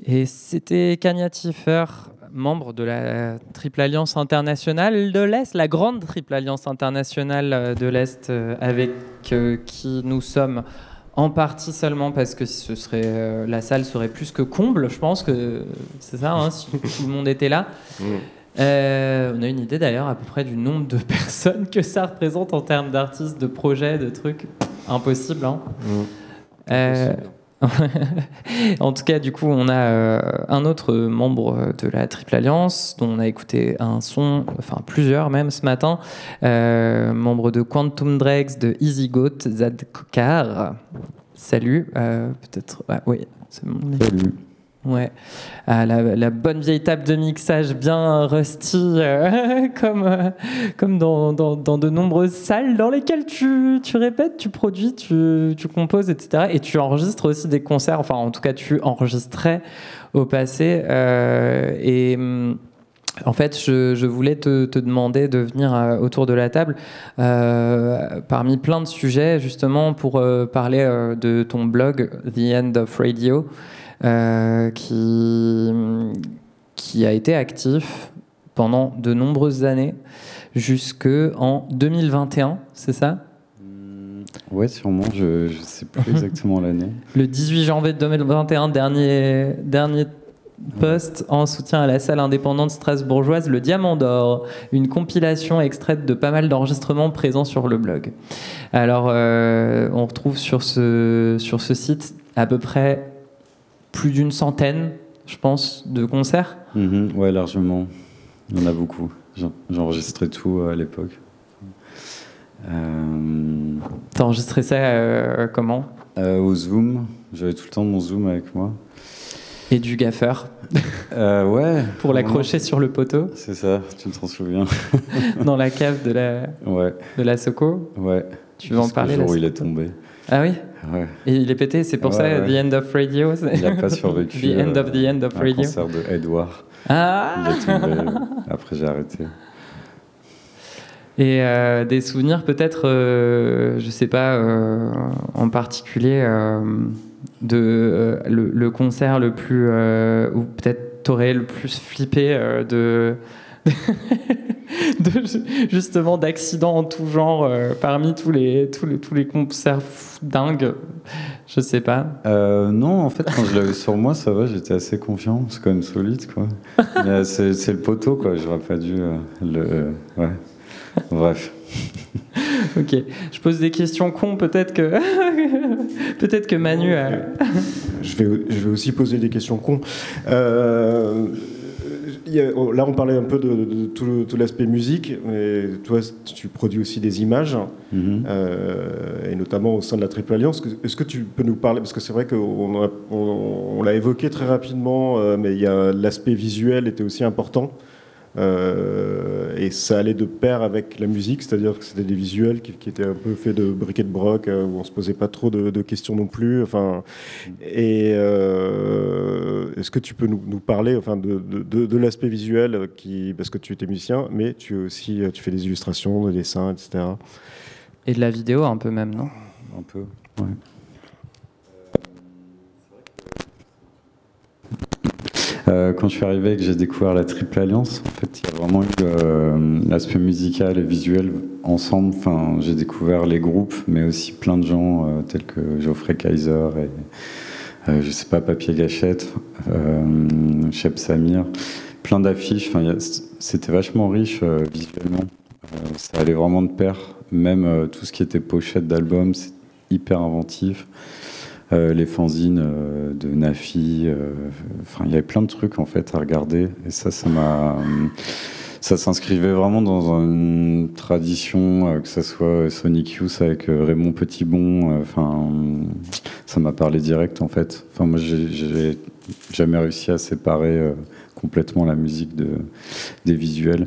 Et c'était Kanya Tiffer, membre de la Triple Alliance Internationale de l'Est, la grande Triple Alliance Internationale de l'Est, avec qui nous sommes en partie seulement parce que ce serait, la salle serait plus que comble, je pense que c'est ça, hein, si tout le monde était là. On a une idée d'ailleurs à peu près du nombre de personnes que ça représente en termes d'artistes, de projets, de trucs. Impossible, hein. En tout cas, du coup, on a un autre membre de la Triple Alliance dont on a écouté un son, enfin plusieurs même ce matin, membre de Quantum Dregs, de Easy Goat, Zad Kokar. Salut, peut-être. Ah, oui, c'est mon nom. Salut. Ouais, la bonne vieille table de mixage bien rusty, comme dans de nombreuses salles dans lesquelles tu répètes, tu produis, tu composes, etc. Et tu enregistres aussi des concerts, enfin en tout cas tu enregistrais au passé. En fait, je voulais te demander de venir autour de la table parmi plein de sujets, justement pour parler de ton blog The End of Radio. Qui a été actif pendant de nombreuses années, jusqu'en 2021, c'est ça ? Ouais, sûrement, je sais plus exactement l'année. Le 18 janvier 2021, dernier post en soutien à la salle indépendante strasbourgeoise Le Diamant d'Or, une compilation extraite de pas mal d'enregistrements présents sur le blog. Alors, on retrouve sur ce site à peu près plus d'une centaine, je pense, de concerts. Ouais, largement. Il y en a beaucoup. J'enregistrais tout à l'époque. T'as enregistré ça comment ? Au Zoom. J'avais tout le temps mon Zoom avec moi. Et du gaffeur. Ouais. Pour l'accrocher sur le poteau. C'est ça, tu t'en souviens. Dans la cave de la Soco. Ouais. Tu veux en parler ? Le jour où il est tombé. Ah oui ? Ouais. Et il est pété, c'est pour ça ouais. The End of Radio. Il n'a pas survécu. The End of Radio. Un concert de Edward. Ah. Il est tombé. Après, j'ai arrêté. Et des souvenirs peut-être, je sais pas, en particulier de le concert le plus, ou peut-être t'aurais le plus flippé justement d'accidents en tout genre parmi tous les concerts dingues, je sais pas. Non, en fait, quand je l'avais sur moi, ça va, j'étais assez confiant. C'est quand même solide, quoi. C'est le poteau, quoi. J'aurais pas dû ouais. Bref. Ok, je pose des questions cons, peut-être que Manu a... Je vais aussi poser des questions cons. Là, on parlait un peu de tout l'aspect musique, mais toi, tu produis aussi des images, et notamment au sein de la Triple Alliance. Est-ce que tu peux nous parler, parce que c'est vrai qu'on l'a évoqué très rapidement, mais l'aspect visuel était aussi important. Et ça allait de pair avec la musique, c'est-à-dire que c'était des visuels qui étaient un peu faits de briquet de broc, où on se posait pas trop de questions non plus. Enfin, et est-ce que tu peux nous parler, enfin, de l'aspect visuel, parce que tu étais musicien, mais tu fais des illustrations, des dessins, etc. Et de la vidéo un peu même, non ? Un peu, ouais. Quand je suis arrivé et que j'ai découvert la Triple Alliance, en fait, il y a vraiment eu l'aspect musical et visuel ensemble. Enfin, j'ai découvert les groupes, mais aussi plein de gens tels que Geoffrey Kaiser et je sais pas, Papier Gâchette, Cheb Samir, plein d'affiches. Enfin, c'était vachement riche visuellement. Ça allait vraiment de pair. Même tout ce qui était pochette d'albums, c'est hyper inventif. Les fanzines de Nafi, enfin il y avait plein de trucs en fait à regarder et ça s'inscrivait vraiment dans une tradition, que ça soit Sonic Youth avec Raymond Petitbon, enfin ça m'a parlé direct en fait. Enfin moi j'ai jamais réussi à séparer complètement la musique des visuels.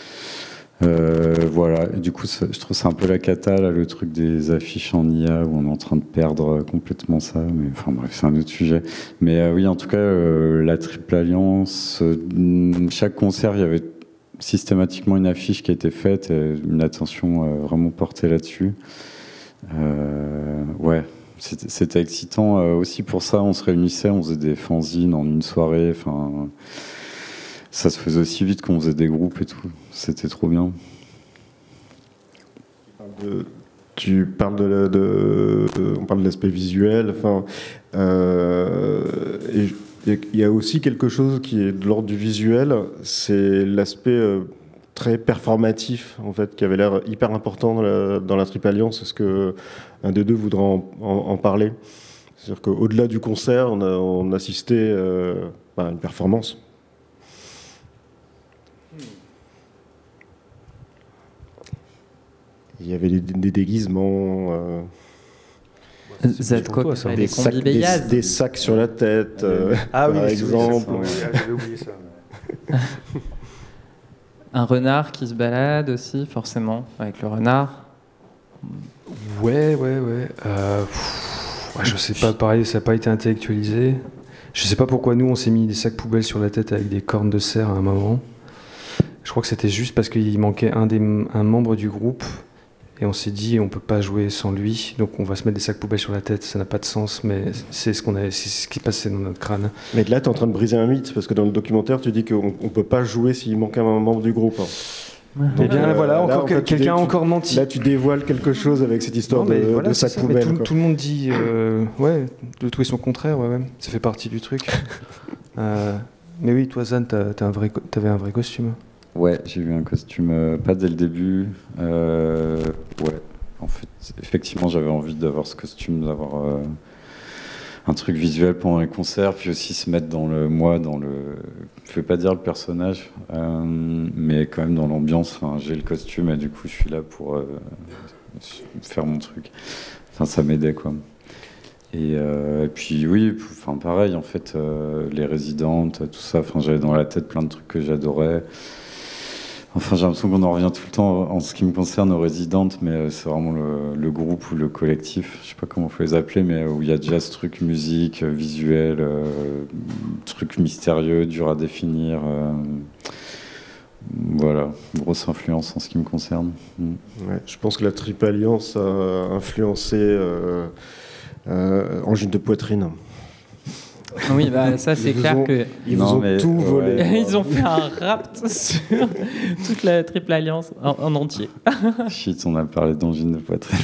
Voilà, et du coup je trouve c'est un peu la cata là, le truc des affiches en IA où on est en train de perdre complètement ça, mais enfin bref c'est un autre sujet, mais oui en tout cas la Triple Alliance, chaque concert il y avait systématiquement une affiche qui a été faite et une attention vraiment portée là-dessus. Ouais, C'était excitant aussi pour ça. On se réunissait, on faisait des fanzines en une soirée. Enfin, ça se faisait aussi vite qu'on faisait des groupes et tout. C'était trop bien. Tu parles on parle de l'aspect visuel. Enfin, il y a aussi quelque chose qui est de l'ordre du visuel. C'est l'aspect très performatif, en fait, qui avait l'air hyper important dans la Triple Alliance. Est-ce qu'un des deux voudra en parler? C'est-à-dire qu'au-delà du concert, on assistait à une performance. Il y avait des déguisements... Zadko, des sacs sur la tête, par exemple. J'avais oublié ça. Un renard qui se balade aussi, forcément, avec le renard. Ouais. Je sais pas, pareil, ça n'a pas été intellectualisé. Je sais pas pourquoi nous, on s'est mis des sacs poubelles sur la tête avec des cornes de cerf à un moment. Je crois que c'était juste parce qu'il manquait un membre du groupe. Et on s'est dit, on peut pas jouer sans lui, donc on va se mettre des sacs poubelles sur la tête. Ça n'a pas de sens, mais c'est ce qui passait dans notre crâne. Mais là, tu es en train de briser un mythe, parce que dans le documentaire, tu dis qu'on peut pas jouer s'il manque un membre du groupe. Eh bien, voilà, encore quelqu'un a encore menti. Là, tu dévoiles quelque chose avec cette histoire de sac poubelle. Tout le monde dit, de tout et son contraire, ouais, ça fait partie du truc. Mais oui, toi, Zan, t'avais un vrai costume. Ouais, j'ai eu un costume, pas dès le début. Ouais, en fait, effectivement, j'avais envie d'avoir ce costume, d'avoir un truc visuel pendant les concerts, puis aussi se mettre je vais pas dire le personnage, mais quand même dans l'ambiance. Enfin, j'ai le costume et du coup, je suis là pour faire mon truc. Enfin, ça m'aidait, quoi. Et puis oui, enfin pareil, en fait, les résidentes, tout ça. Enfin, j'avais dans la tête plein de trucs que j'adorais. Enfin, j'ai l'impression qu'on en revient tout le temps en ce qui me concerne aux résidentes, mais c'est vraiment le groupe ou le collectif, je sais pas comment il faut les appeler, mais où il y a déjà ce truc musique, visuel, truc mystérieux, dur à définir. Voilà, grosse influence en ce qui me concerne. Ouais, je pense que la Triple Alliance a influencé Angine de Poitrine. Oui, bah ça c'est clair que ils ont tout volé. Ouais. Ils ont fait un rapt sur toute la Triple Alliance en entier. Shit, on a parlé d'angine de poitrine.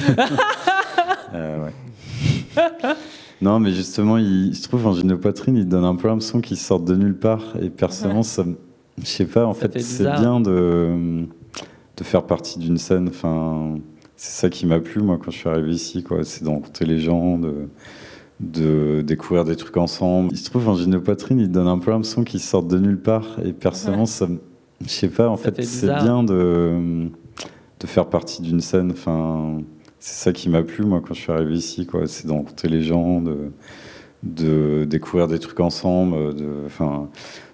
Ouais. Non, mais justement, je trouve angine de poitrine, il donne un peu l'impression qu'ils sortent de nulle part. Et personnellement, je sais pas, en fait c'est bien de faire partie d'une scène. Enfin, c'est ça qui m'a plu, moi, quand je suis arrivé ici, quoi. C'est de rencontrer les gens, de découvrir des trucs ensemble. Il se trouve, angine de poitrine, il donne un peu l'impression qu'ils sortent de nulle part. Et personnellement, je sais pas, en fait c'est bien de faire partie d'une scène. Enfin, c'est ça qui m'a plu, moi, quand je suis arrivé ici, quoi. C'est de rencontrer les gens, de découvrir des trucs ensemble. Enfin,